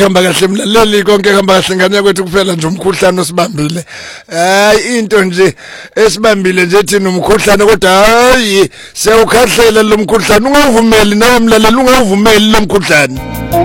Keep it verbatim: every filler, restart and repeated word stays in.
Hamba kahle mlaleli konke hamba kahle ngane kwethu kuphela nje umkhuhlane osibambile. Hayi into nje esibambile nje thina umkhuhlane kodwa hayi sewukhahlela lo mkhuhlane ungavumeli nawe mlaleli ungavumeli lo mkhuhlane.